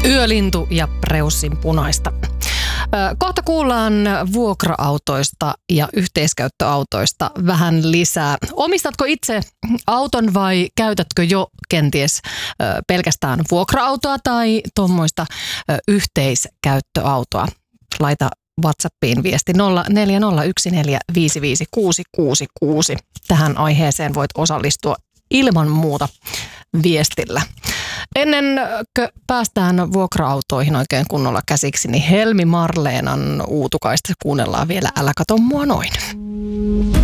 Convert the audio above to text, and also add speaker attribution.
Speaker 1: Yölintu ja Preussin punaista. Kohta kuullaan vuokra-autoista ja yhteiskäyttöautoista vähän lisää. Omistatko itse auton vai käytätkö jo kenties pelkästään vuokra-autoa tai tuommoista yhteiskäyttöautoa? Laita WhatsAppiin viesti 0401455666. Tähän aiheeseen voit osallistua ilman muuta viestillä. Ennen kuin päästään vuokra-autoihin oikein kunnolla käsiksi, niin Helmi Marleenan Uutukaista kuunnellaan vielä Älä kato mua noin.